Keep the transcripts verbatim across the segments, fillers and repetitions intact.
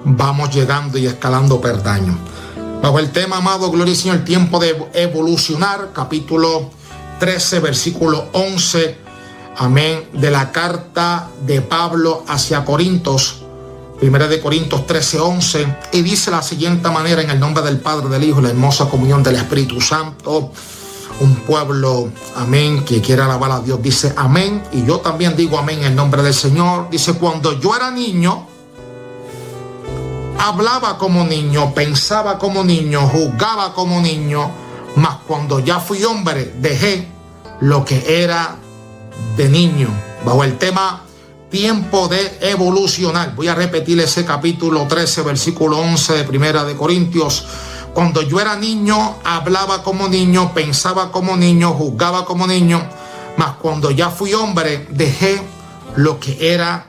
vamos llegando y escalando peldaños. Bajo el tema, amado, gloria al Señor, el tiempo de evolucionar, capítulo trece, versículo once, amén, de la carta de Pablo hacia Corintios, primera de Corintios trece, once, y dice la siguiente manera: en el nombre del Padre, del Hijo y la hermosa comunión del Espíritu Santo. Un pueblo, amén, que quiere alabar a Dios, dice amén, y yo también digo amén en el nombre del Señor. Dice: cuando yo era niño, hablaba como niño, pensaba como niño, juzgaba como niño, mas cuando ya fui hombre, dejé lo que era de niño. Bajo el tema tiempo de evolucionar, voy a repetir ese capítulo trece, versículo once de primera de Corintios. Cuando yo era niño, hablaba como niño, pensaba como niño, juzgaba como niño, mas cuando ya fui hombre, dejé lo que era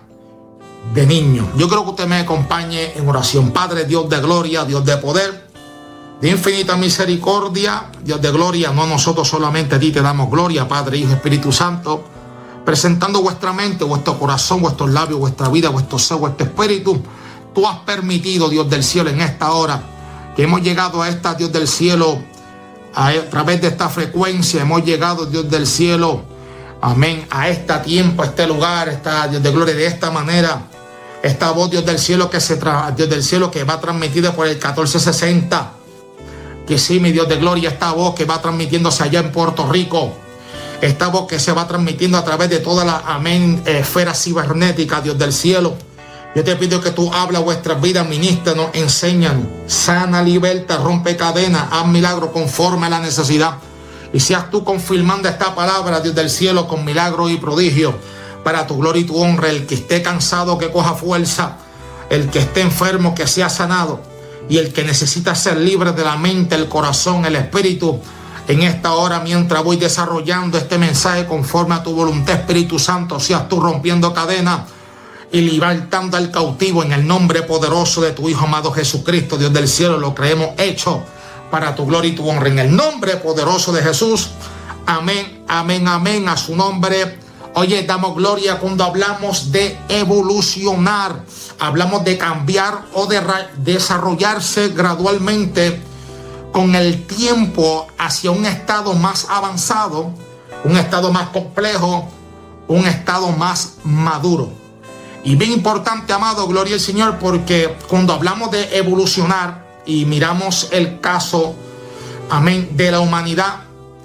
de niño. Yo creo que usted me acompañe en oración. Padre, Dios de gloria, Dios de poder, de infinita misericordia, Dios de gloria, no nosotros solamente, a ti te damos gloria, Padre, Hijo, Espíritu Santo, presentando vuestra mente, vuestro corazón, vuestros labios, vuestra vida, vuestro ser, vuestro espíritu. Tú has permitido, Dios del cielo, en esta hora, que hemos llegado a esta, Dios del cielo, a, a través de esta frecuencia, hemos llegado, Dios del cielo, amén, a este tiempo, a este lugar, esta, Dios de gloria, de esta manera, esta voz, Dios del cielo, que se tra- Dios del cielo, que va transmitida por el catorce sesenta, que sí, mi Dios de gloria, esta voz que va transmitiéndose allá en Puerto Rico, esta voz que se va transmitiendo a través de toda la, amén, esfera cibernética, Dios del cielo. Yo te pido que tú hablas vuestras vidas, ministranos, enséñanos, sana, liberta, rompe cadenas, haz milagros conforme a la necesidad. Y seas tú confirmando esta palabra, Dios del cielo, con milagros y prodigios, para tu gloria y tu honra. El que esté cansado, que coja fuerza. El que esté enfermo, que sea sanado. Y el que necesita ser libre de la mente, el corazón, el espíritu, en esta hora, mientras voy desarrollando este mensaje conforme a tu voluntad, Espíritu Santo, seas tú rompiendo cadenas y libertando al cautivo en el nombre poderoso de tu Hijo amado Jesucristo, Dios del cielo. Lo creemos hecho para tu gloria y tu honra. En el nombre poderoso de Jesús. Amén, amén, amén. A su nombre. Oye, damos gloria cuando hablamos de evolucionar. Hablamos de cambiar o de desarrollarse gradualmente con el tiempo hacia un estado más avanzado, un estado más complejo, un estado más maduro. Y bien importante, amado, gloria al Señor, porque cuando hablamos de evolucionar y miramos el caso, amén, de la humanidad,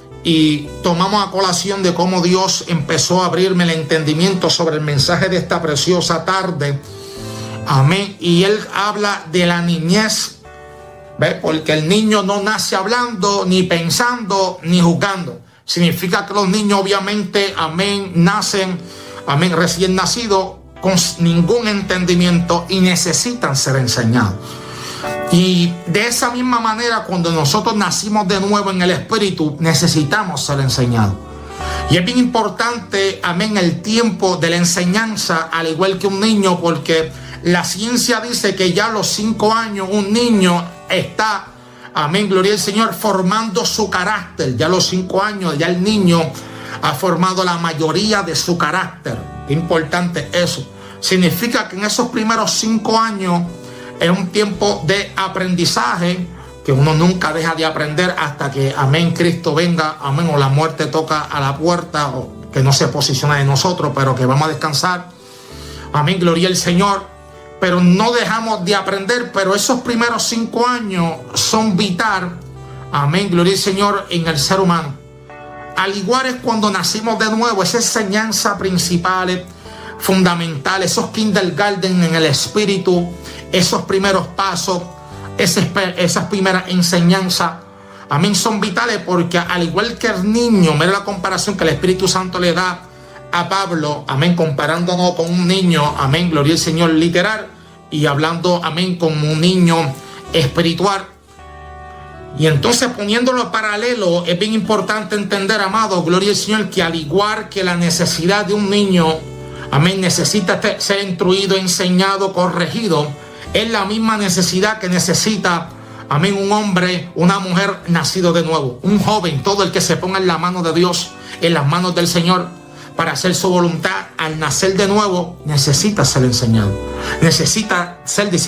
y tomamos a colación de cómo Dios empezó a abrirme el entendimiento sobre el mensaje de esta preciosa tarde, amén, y Él habla de la niñez, ¿ve? Porque el niño no nace hablando, ni pensando, ni jugando. Significa que los niños obviamente, amén, nacen, amén, recién nacidos, con ningún entendimiento y necesitan ser enseñados. Y de esa misma manera, cuando nosotros nacimos de nuevo en el Espíritu, necesitamos ser enseñados. Y es bien importante, amén, el tiempo de la enseñanza, al igual que un niño, porque la ciencia dice que ya a los cinco años un niño está, amén, gloria al Señor, formando su carácter. Ya a los cinco años, ya el niño ha formado la mayoría de su carácter. Importante eso. Significa que en esos primeros cinco años es un tiempo de aprendizaje, que uno nunca deja de aprender hasta que, amén, Cristo venga, amén, o la muerte toca a la puerta, o que no se posiciona de nosotros, pero que vamos a descansar. Amén, gloria al Señor. Pero no dejamos de aprender, pero esos primeros cinco años son vital, amén, gloria al Señor, en el ser humano. Al igual es cuando nacimos de nuevo, esa enseñanza principal, fundamental, esos kindergarten en el espíritu, esos primeros pasos, esas, esas primeras enseñanzas, amén, son vitales, porque al igual que el niño, mira la comparación que el Espíritu Santo le da a Pablo, amén, comparándonos con un niño, amén, gloria al Señor, literal, y hablando, amén, como un niño espiritual. Y entonces, poniéndolo paralelo, es bien importante entender, amado, gloria al Señor, que al igual que la necesidad de un niño, amén, necesita ser instruido, enseñado, corregido, es la misma necesidad que necesita, amén, un hombre, una mujer nacido de nuevo, un joven, todo el que se ponga en la mano de Dios, en las manos del Señor, para hacer su voluntad, al nacer de nuevo, necesita ser enseñado, necesita ser disciplinado.